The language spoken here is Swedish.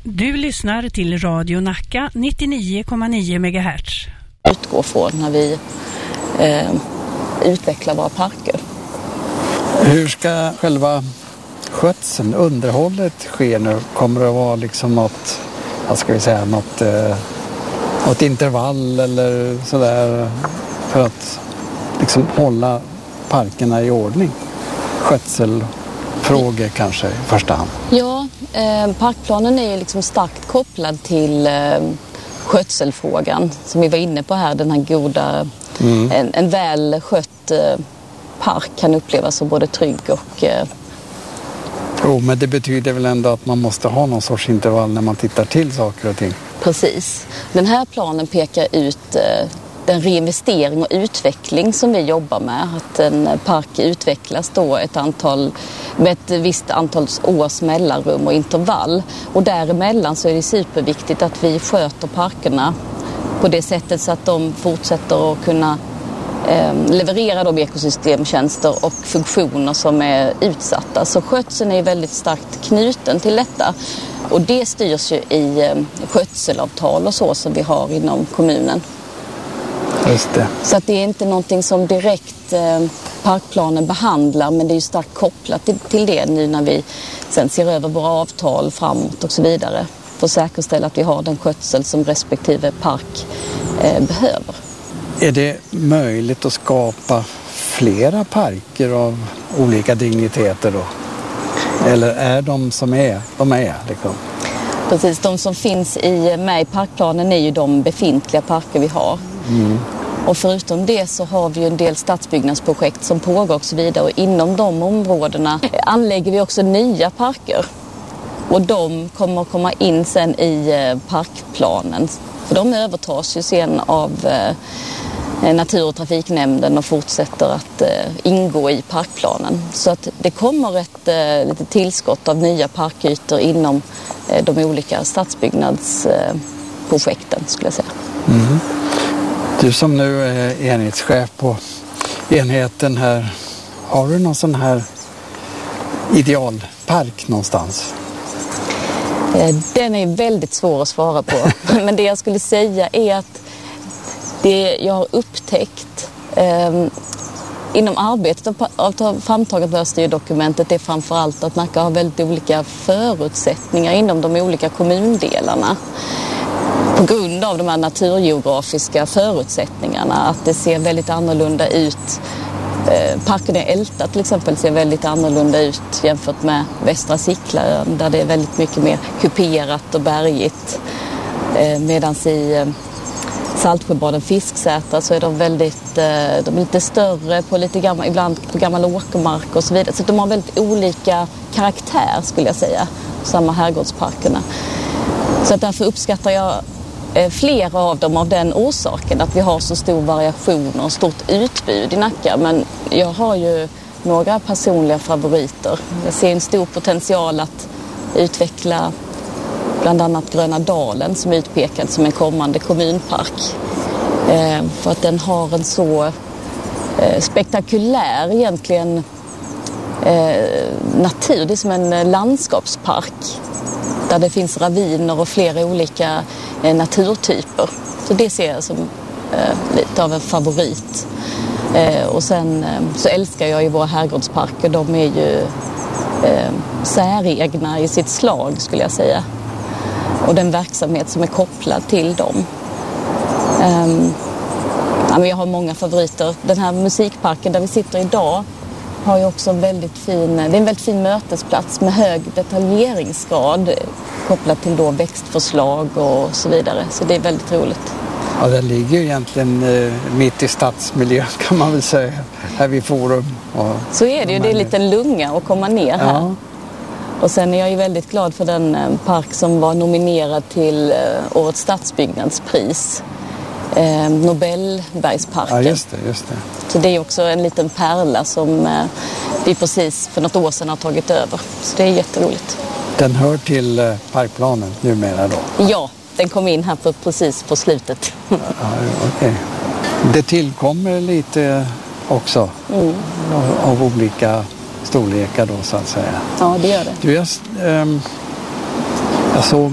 Du lyssnar till Radio Nacka 99,9 MHz. Utgår från när vi utvecklar våra parker. Hur ska själva skötseln, underhållet ske nu? Kommer det att vara liksom något, vad ska vi säga, något intervall eller sådär för att liksom hålla parkerna i ordning? Skötselfrågor kanske i första hand. Ja, parkplanen är ju liksom starkt kopplad till skötselfrågan som vi var inne på här, den här goda, en väl skött park kan upplevas som både trygg och... Jo, men det betyder väl ändå att man måste ha någon sorts intervall när man tittar till saker och ting. Precis. Den här planen pekar ut den reinvestering och utveckling som vi jobbar med. Att en park utvecklas då med ett visst antal års mellanrum och intervall. Och däremellan så är det superviktigt att vi sköter parkerna på det sättet så att de fortsätter att kunna leverera de ekosystemtjänster och funktioner som är utsatta. Så skötseln är väldigt starkt knuten till detta. Och det styrs ju i skötselavtal och så som vi har inom kommunen. Just det. Så att det är inte någonting som direkt parkplanen behandlar, men det är ju starkt kopplat till det nu när vi sen ser över våra avtal framåt och så vidare. För att säkerställa att vi har den skötsel som respektive park behöver. Är det möjligt att skapa flera parker av olika digniteter då? Eller är de som är, de är liksom? Precis, de som finns med i parkplanen är ju de befintliga parker vi har. Och förutom det så har vi ju en del stadsbyggnadsprojekt som pågår och så vidare. Och inom de områdena anlägger vi också nya parker. Och de kommer att komma in sen i parkplanen. För de övertas ju sen av Natur- och trafiknämnden och fortsätter att ingå i parkplanen. Så att det kommer ett lite tillskott av nya parkytor inom de olika stadsbyggnadsprojekten skulle jag säga. Mm. Du som nu är enhetschef på enheten här, har du någon sån här idealpark någonstans? Den är väldigt svår att svara på. Men det jag skulle säga är att det jag har upptäckt inom arbetet av framtagandet av styrdokumentet är framförallt att Nacka har väldigt olika förutsättningar inom de olika kommundelarna. På grund av de här naturgeografiska förutsättningarna, att det ser väldigt annorlunda ut. Parken i Älta till exempel ser väldigt annorlunda ut jämfört med Västra Sicklarön där det är väldigt mycket mer kuperat och bergigt. Medan i Saltsjöbaden Fisksätra så är de väldigt, de är lite större på lite gammal, ibland på gammal åkermark och så vidare. Så de har väldigt olika karaktär skulle jag säga, samma herrgårdsparkerna. Så att därför uppskattar jag flera av dem av den orsaken att vi har så stor variation och stort utbud i Nacka. Men jag har ju några personliga favoriter. Jag ser en stor potential att utveckla bland annat Gröna Dalen som är utpekad som en kommande kommunpark. För att den har en så spektakulär egentligen natur. Det är som en landskapspark där det finns raviner och flera olika naturtyper. Så det ser jag som lite av en favorit. Och sen så älskar jag ju våra herrgårdsparker. De är ju säregna i sitt slag skulle jag säga. Och den verksamhet som är kopplad till dem. Men jag har många favoriter. Den här musikparken där vi sitter idag har ju också det är en väldigt fin mötesplats med hög detaljeringsgrad kopplat till då växtförslag och så vidare. Så det är väldigt roligt. Ja, det ligger ju egentligen mitt i stadsmiljön kan man väl säga, här vid Forum. Så är det ju, det är en liten lunga att komma ner här. Ja. Och sen är jag ju väldigt glad för den park som var nominerad till årets stadsbyggnadspris. Nobelbergsparken. Ja, just det. Så det är också en liten pärla som vi precis för något år sedan har tagit över. Så det är jätteroligt. Den hör till parkplanen numera då? Ja, den kom in här precis på slutet. Ja, okej. Det tillkommer lite också av olika storlekar då så att säga. Ja, det gör det. Du, jag såg